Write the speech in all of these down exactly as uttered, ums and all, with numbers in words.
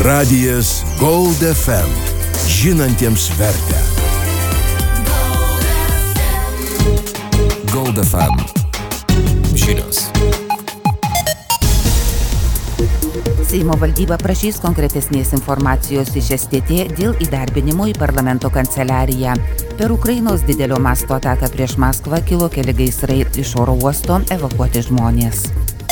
Radijas Gold F M. Žinantiems vertę. Gold F M. Žinios. Seimo valdyba prašys konkretesnės informacijos iš S T T dėl įdarbinimo į parlamento kanceliariją. Per Ukrainos didelio masto ataką prieš Maskvą kilo keli gaisrai, iš oro uosto evakuoti žmonės.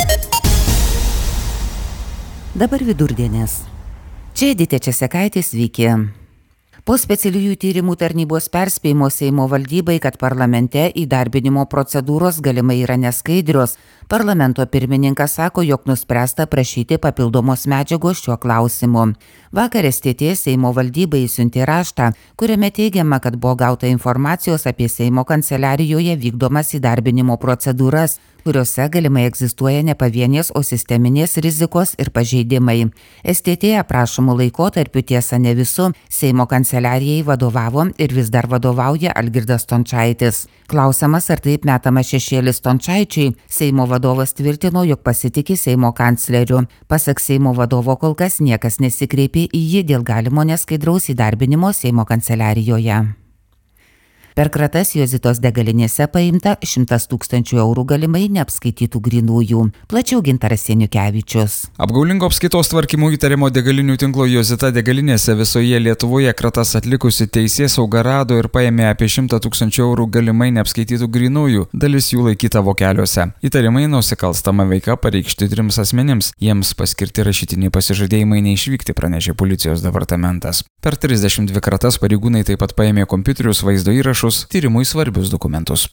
Dabar vidurdienis. Čia Edita Česekaitė, sveiki. Po specialiųjų tyrimų tarnybos perspėjimo Seimo valdybai, kad parlamente įdarbinimo procedūros galimai yra neskaidrios, parlamento pirmininkas sako, jog nuspręsta prašyti papildomos medžiagos šiuo klausimu. Vakar S T T Seimo valdybai siuntė raštą, kuriame teigiama, kad buvo gauta informacijos apie Seimo kanceliarijoje vykdomas įdarbinimo procedūras, kuriuose galimai egzistuoja ne pavienės, o sisteminės rizikos ir pažeidimai. S T T aprašomų laikotarpių, tiesa ne visų, Seimo kanceliarijai vadovavo ir vis dar vadovauja Algirdas Stončaitis. Klausiamas, ar taip metamas šešėlis Stončaičiui, Seimo vadovas tvirtino, jog pasitikė Seimo kancleriu. Pasak Seimo vadovo, kol kas niekas nesikreipė į jį dėl galimo neskaidraus įdarbinimo Seimo kanceliarijoje. Per kratas Jozitos degalinėse paimta šimtas tūkstančių eurų galimai neapskaitytų grynųjų. Plačiau Gintaras Seniukevičius. Apgaulingo apskaitos tvarkymų įtarimo degalinių tinklo Jozita degalinėse visoje Lietuvoje kratas atlikusi teisėsauga rado ir paėmė apie šimtą tūkstančių eurų galimai neapskaitytų grynųjų, dalis jų laikyta vokeliuose. Įtarimai nusikalstama veika pareikšti trims asmenims, jiems paskirti rašytiniai pasižadėjimai neišvykti, pranešė policijos departamentas. Per trisdešimt dvi kratas pareigūnai taip pat paėmė kompiuterius, vaizdo įrašus, tyrimui svarbius dokumentus.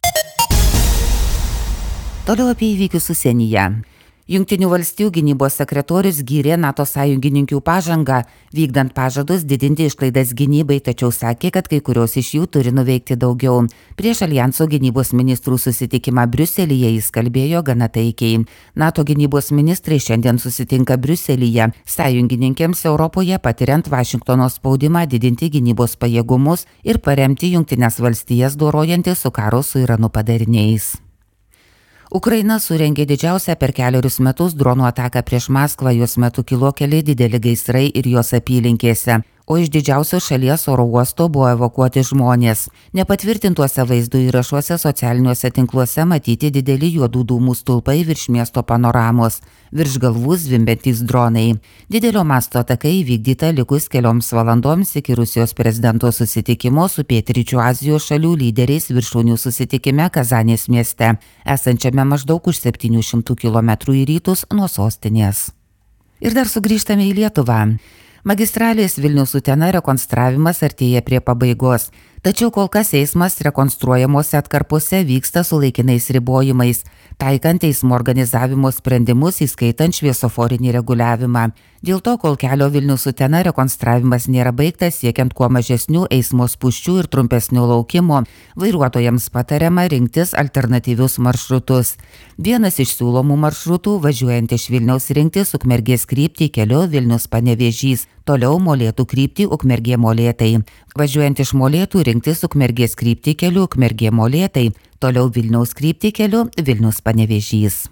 Toliau apie įvykius užsienyje. Jungtinių valstijų gynybos sekretorius gyrė NATO sąjungininkių pažangą, vykdant pažadus didinti išlaidas gynybai, tačiau sakė, kad kai kurios iš jų turi nuveikti daugiau. Prieš Aljanso gynybos ministrų susitikimą Briuselyje jis kalbėjo gana taikiai. NATO gynybos ministrai šiandien susitinka Briuselyje, sąjungininkėms Europoje patiriant Vašingtono spaudimą didinti gynybos pajėgumus ir paremti Jungtines valstijas dorojantis su karo su Iranu padariniais. Ukraina surengė didžiausią per kelerius metus dronų ataką prieš Maskvą, jos metu kilo keli dideli gaisrai ir jos apylinkėse, o iš didžiausio šalies oro uosto buvo evakuoti žmonės. Nepatvirtintuose vaizdo įrašuose socialiniuose tinkluose matyti dideli juodų dūmų stulpai virš miesto panoramos, virš galvų zvimbiantys dronai. Didelio masto ataka įvykdyta likus kelioms valandoms iki Rusijos prezidento susitikimo su Pietryčių Azijos šalių lyderiais viršūnių susitikime Kazanės mieste, esančiame maždaug už septynių šimtų kilometrų į rytus nuo sostinės. Ir dar sugrįžtame į Lietuvą. Magistralės Vilnius-Utena rekonstravimas artėja prie pabaigos, tačiau kol kas eismas rekonstruojamuose atkarpose vyksta su laikinais ribojimais, taikant eismo organizavimo sprendimus, įskaitant šviesoforinį reguliavimą. Dėl to, kol kelio Vilnius-Utena rekonstravimas nėra baigtas, siekiant kuo mažesnių eismo spūsčių ir trumpesnių laukimo, vairuotojams patariama rinktis alternatyvius maršrutus. Vienas iš siūlomų maršrutų važiuojant iš Vilniaus rinktis Ukmergės kryptį keliu Vilnius-Panevėžys, toliau Molėtų kryptį Ukmergė-Molėtai. Važiuojant iš Molėtų rinktis Ukmergės kryptį keliu Ukmergė-Molėtai, toliau Vilniaus kryptį keliu Vilnius-Panevėžys.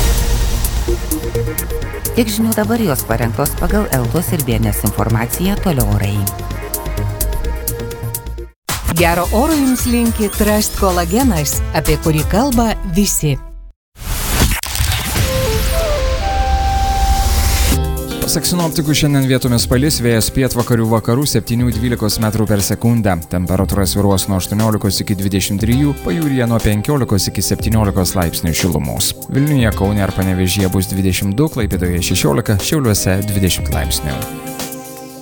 Tiek žinių dabar, jos parengtos pagal Eltos ir Bienės informaciją, toliau orai. Gero oro jums linki Trust kolagenas, apie kurį kalba visi. Pasak sinoptikų, šiandien vietomis palis, vėjas pietvakarių vakarų septynių dvylikos metrų per sekundę. Temperatūra svyruos nuo aštuoniolikos iki dvidešimt trijų, pajūryje nuo penkiolikos iki septyniolikos laipsnių šilumos. Vilniuje, Kaune ar Panevėžyje bus dvidešimt du, Klaipėdoje šešiolika, Šiauliuose dvidešimt laipsnių.